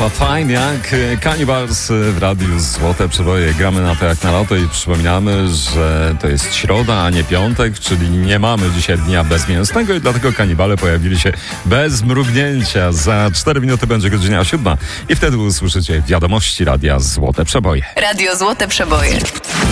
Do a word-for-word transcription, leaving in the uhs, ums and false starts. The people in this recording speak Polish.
Fala Fine jak Cannibals w radiu Złote Przeboje. Gramy na to jak na loto i przypominamy, że to jest środa, a nie piątek, czyli nie mamy dzisiaj dnia bezmięsnego i dlatego kanibale pojawili się bez mrugnięcia. Za cztery minuty będzie godzina siódma i wtedy usłyszycie wiadomości radia Złote Przeboje. Radio Złote Przeboje.